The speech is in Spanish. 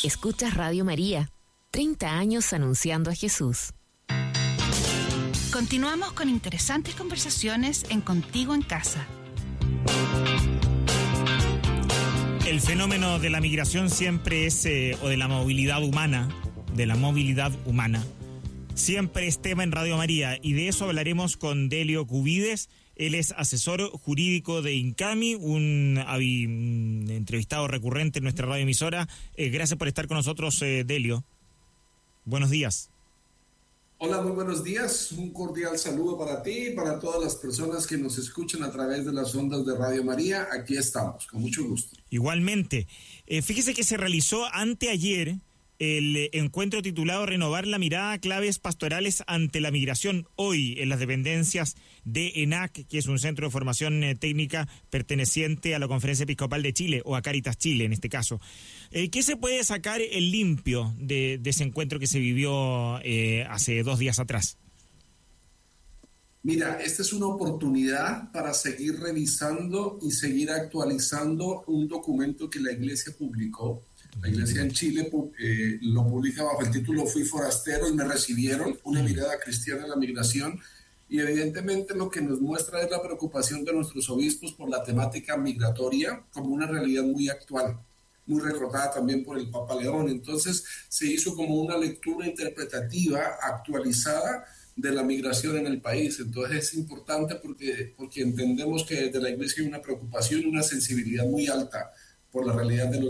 Escuchas Radio María, 30 años anunciando a Jesús. Continuamos con interesantes conversaciones en Contigo en Casa. El fenómeno de la migración siempre es, o de la movilidad humana, siempre es tema en Radio María, y de eso hablaremos con Delio Cubides. Él es asesor jurídico de INCAMI, un entrevistado recurrente en nuestra radioemisora. Gracias por estar con nosotros, Delio. Buenos días. Hola, muy buenos días. Un cordial saludo para ti y para todas las personas que nos escuchan a través de las ondas de Radio María. Aquí estamos, con mucho gusto. Igualmente. Fíjese que se realizó anteayer el encuentro titulado Renovar la mirada, claves pastorales ante la migración, hoy en las dependencias de ENAC, que es un centro de formación técnica perteneciente a la Conferencia Episcopal de Chile, o a Cáritas Chile en este caso. ¿Qué se puede sacar en limpio de ese encuentro que se vivió hace 2 días atrás? Mira, esta es una oportunidad para seguir revisando y seguir actualizando un documento que la Iglesia publicó. La Iglesia en Chile lo publica bajo el título Fui forastero y me recibieron, una mirada cristiana a la migración, y evidentemente lo que nos muestra es la preocupación de nuestros obispos por la temática migratoria como una realidad muy actual, muy recordada también por el Papa León. Entonces se hizo como una lectura interpretativa actualizada de la migración en el país. Entonces es importante porque entendemos que desde la Iglesia hay una preocupación y una sensibilidad muy alta por la realidad de los